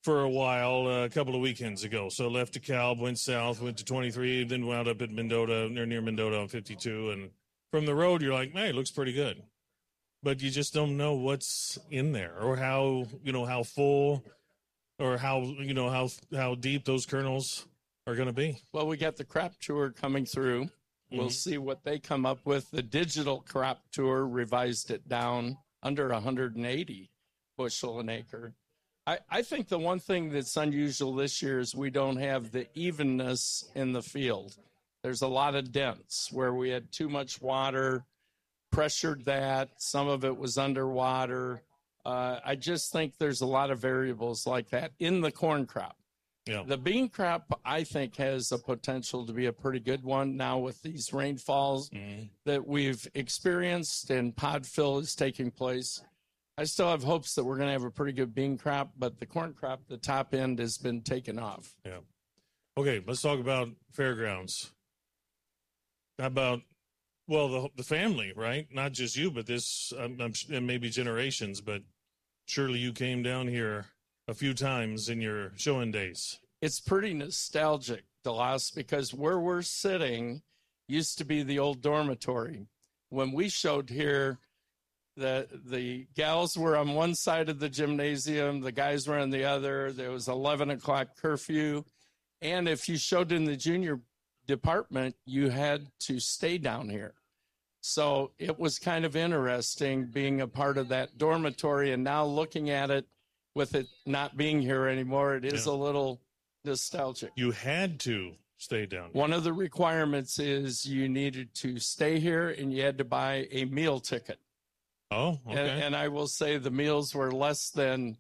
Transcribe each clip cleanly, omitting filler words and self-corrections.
for a while a couple of weekends ago. So left DeKalb, went south, went to 23, then wound up at Mendota, near Mendota on 52. And from the road, you're like, man, it looks pretty good. But you just don't know what's in there or how, how full or how deep those kernels are going to be. Well, we got the crop tour coming through. We'll see what they come up with. The digital crop tour revised it down under 180 bushel an acre. I think the one thing that's unusual this year is we don't have the evenness in the field. There's a lot of dents where we had too much water, pressured that. Some of it was underwater. I just think there's a lot of variables like that in the corn crop. Yeah. The bean crop, I think, has the potential to be a pretty good one now with these rainfalls that we've experienced and pod fill is taking place. I still have hopes that we're going to have a pretty good bean crop, but the corn crop, the top end, has been taken off. Yeah. Okay, let's talk about fairgrounds. How about, well, the family, right? Not just you, but this, and maybe generations, but surely you came down here a few times in your showing days. It's pretty nostalgic, DeLoss, because where we're sitting used to be the old dormitory. When we showed here, the gals were on one side of the gymnasium, the guys were on the other. There was 11 o'clock curfew. And if you showed in the junior department, you had to stay down here. So it was kind of interesting being a part of that dormitory. And now looking at it with it not being here anymore, it is a little nostalgic. You had to stay down here. One of the requirements is you needed to stay here and you had to buy a meal ticket. Oh, okay. And I will say the meals were less than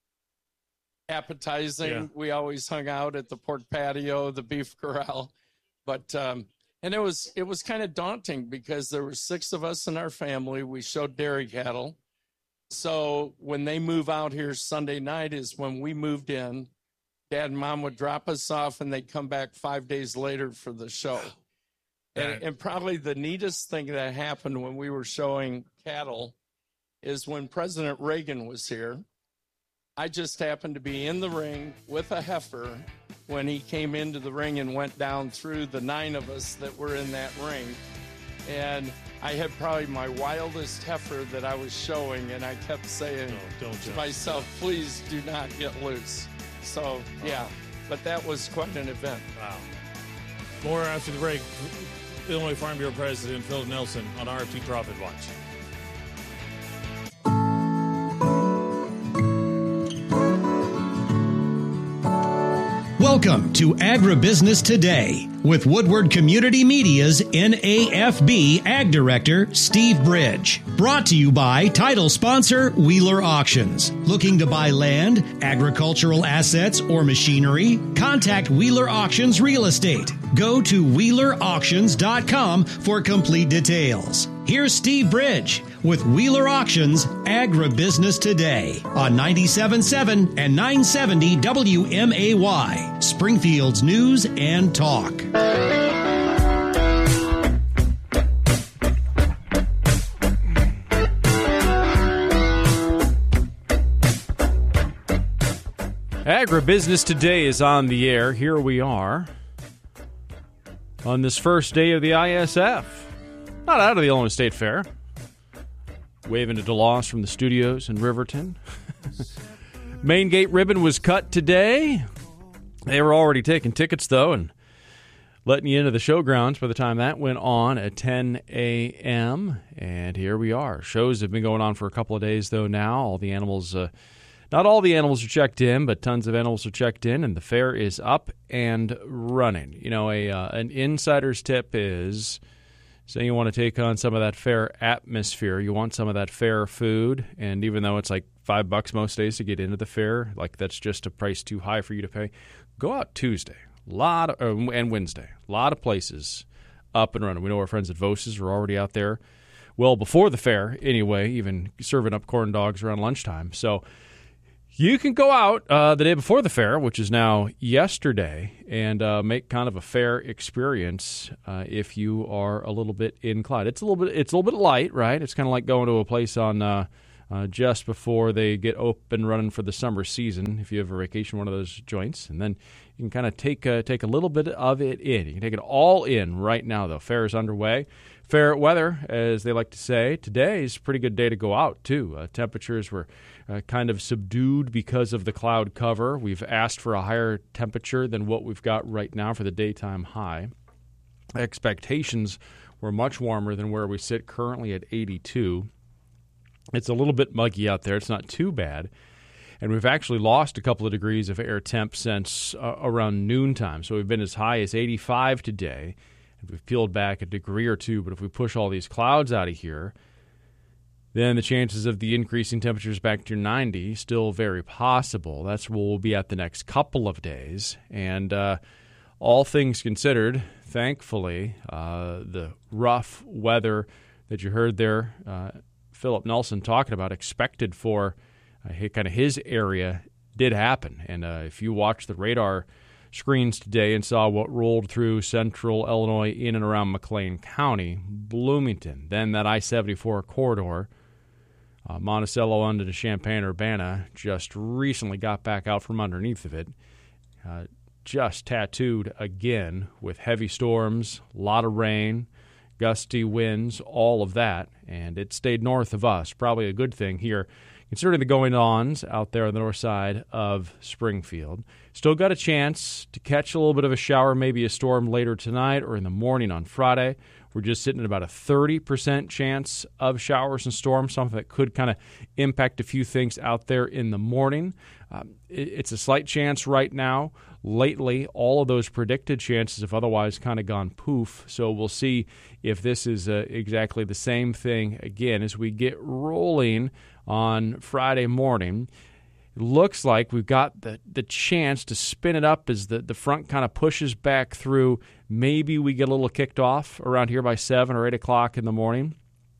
appetizing. Yeah. We always hung out at the pork patio, the beef corral. But and it was kind of daunting because there were 6 of us in our family. We showed dairy cattle. So when they move out here Sunday night is when we moved in. Dad and Mom would drop us off and they'd come back 5 days later for the show. And probably the neatest thing that happened when we were showing cattle is when President Reagan was here. I just happened to be in the ring with a heifer when he came into the ring and went down through the 9 of us that were in that ring. And I had probably my wildest heifer that I was showing, and I kept saying to myself, please do not get loose. So, yeah, but that was quite an event. Wow. More after the break. Illinois Farm Bureau President Phil Nelson on RFT Profit Watch. Welcome to Agribusiness Today with Woodward Community Media's NAFB Ag Director, Steve Bridge. Brought to you by title sponsor Wheeler Auctions. Looking to buy land, agricultural assets, or machinery? Contact Wheeler Auctions Real Estate. Go to WheelerAuctions.com for complete details. Here's Steve Bridge with Wheeler Auctions Agribusiness Today on 97.7 and 970 WMAY, Springfield's News and Talk. Agribusiness Today is on the air. Here we are on this first day of the ISF. Not out of the Illinois State Fair. Waving to DeLoss from the studios in Riverton. Main gate ribbon was cut today. They were already taking tickets, though, and letting you into the showgrounds by the time that went on at 10 a.m. And here we are. Shows have been going on for a couple of days, though, now. All the animals, not all the animals are checked in, but tons of animals are checked in, and the fair is up and running. You know, an insider's tip is, say you want to take on some of that fair atmosphere, you want some of that fair food, and even though it's like $5 most days to get into the fair, like that's just a price too high for you to pay, go out Tuesday and Wednesday. A lot of places up and running. We know our friends at Vose's are already out there well before the fair anyway, even serving up corn dogs around lunchtime. So you can go out the day before the fair, which is now yesterday, and make kind of a fair experience if you are a little bit inclined. It's a little bit light, right? It's kind of like going to a place on just before they get open running for the summer season, if you have a vacation, one of those joints. And then you can kind of take a little bit of it in. You can take it all in right now, though. Fair is underway. Fair weather, as they like to say. Today is a pretty good day to go out, too. Temperatures were kind of subdued because of the cloud cover. We've asked for a higher temperature than what we've got right now for the daytime high. Expectations were much warmer than where we sit currently at 82. It's a little bit muggy out there. It's not too bad. And we've actually lost a couple of degrees of air temp since around noontime. So we've been as high as 85 today. And we've peeled back a degree or two. But if we push all these clouds out of here, then the chances of the increasing temperatures back to 90 still very possible. That's where we'll be at the next couple of days. And all things considered, thankfully, the rough weather that you heard there, Philip Nelson talking about, expected for kind of his area, did happen. And if you watch the radar screens today and saw what rolled through central Illinois in and around McLean County, Bloomington, then that I-74 corridor, Monticello on to Champaign-Urbana, just recently got back out from underneath of it. Just tattooed again with heavy storms, a lot of rain, gusty winds, all of that, and it stayed north of us. Probably a good thing here, considering the going-ons out there on the north side of Springfield. Still got a chance to catch a little bit of a shower, maybe a storm later tonight or in the morning on Friday. We're just sitting at about a 30% chance of showers and storms, something that could kind of impact a few things out there in the morning. It's a slight chance right now. Lately, all of those predicted chances have otherwise kind of gone poof. So we'll see if this is exactly the same thing again as we get rolling on Friday morning. It looks like we've got the chance to spin it up as the front kind of pushes back through. Maybe we get a little kicked off around here by 7 or 8 o'clock in the morning.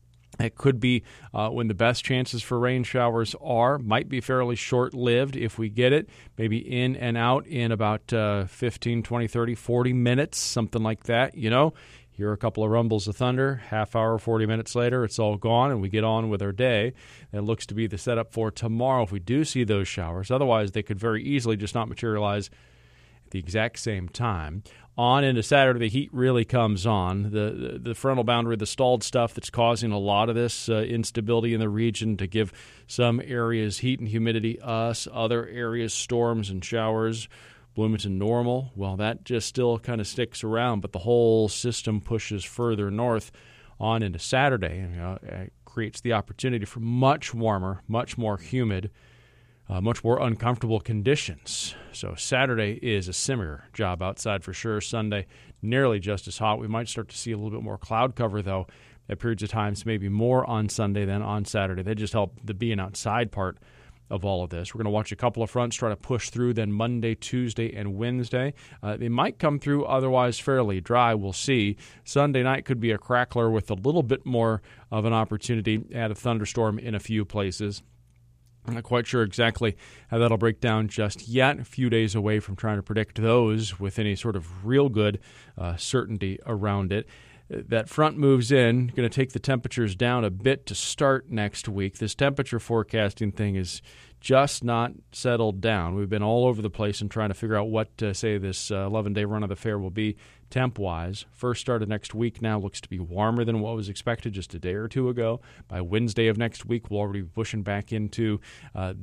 It could be when the best chances for rain showers are. Might be fairly short-lived if we get it. Maybe in and out in about 15, 20, 30, 40 minutes, something like that. You know, hear a couple of rumbles of thunder, half hour, 40 minutes later, it's all gone, and we get on with our day. It looks to be the setup for tomorrow if we do see those showers. Otherwise, they could very easily just not materialize at the exact same time. On into Saturday, the heat really comes on. The frontal boundary, the stalled stuff that's causing a lot of this instability in the region to give some areas heat and humidity, other areas storms and showers. Bloomington normal, well, that just still kind of sticks around, but the whole system pushes further north on into Saturday. And, it creates the opportunity for much warmer, much more humid, much more uncomfortable conditions. So Saturday is a similar job outside for sure. Sunday, nearly just as hot. We might start to see a little bit more cloud cover, though, at periods of times, maybe more on Sunday than on Saturday. They just help the being outside part of all of this. We're going to watch a couple of fronts try to push through then Monday, Tuesday, and Wednesday. They might come through otherwise fairly dry. We'll see. Sunday night could be a crackler with a little bit more of an opportunity at a thunderstorm in a few places. I'm not quite sure exactly how that'll break down just yet. A few days away from trying to predict those with any sort of real good certainty around it. That front moves in, going to take the temperatures down a bit to start next week. This temperature forecasting thing is just not settled down. We've been all over the place and trying to figure out what, say, this 11-day run of the fair will be temp-wise. First start of next week now looks to be warmer than what was expected just a day or two ago. By Wednesday of next week, we'll already be pushing back into the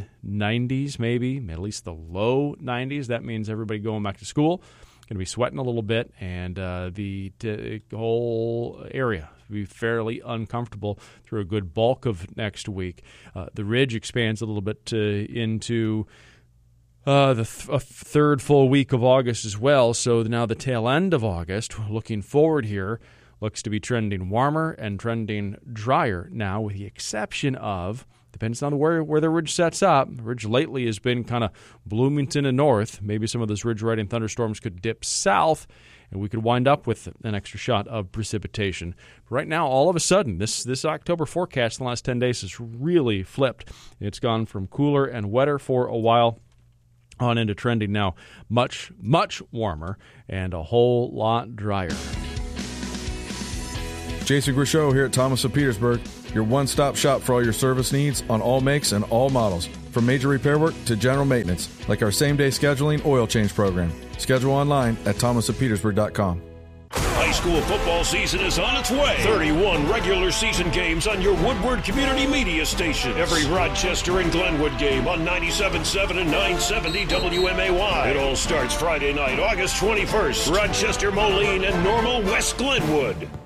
mid-90s maybe, at least the low 90s. That means everybody going back to school. Going to be sweating a little bit, and the whole area will be fairly uncomfortable through a good bulk of next week. The ridge expands a little bit into the third full week of August as well, so now the tail end of August, looking forward here, looks to be trending warmer and trending drier now, with the exception of, depends on where the ridge sets up. The ridge lately has been kind of Bloomington and north. Maybe some of those ridge-riding thunderstorms could dip south, and we could wind up with an extra shot of precipitation. Right now, all of a sudden, this October forecast in the last 10 days has really flipped. It's gone from cooler and wetter for a while on into trending now much, much warmer and a whole lot drier. Jason Grishow here at Thomas of Petersburg. your one-stop shop for all your service needs on all makes and all models. From major repair work to general maintenance, like our same-day scheduling oil change program. Schedule online at thomasofpetersburg.com. High school football season is on its way. 31 regular season games on your Woodward Community Media station. Every Rochester and Glenwood game on 97.7 and 970 WMAY. It all starts Friday night, August 21st. Rochester, Moline, and Normal West Glenwood.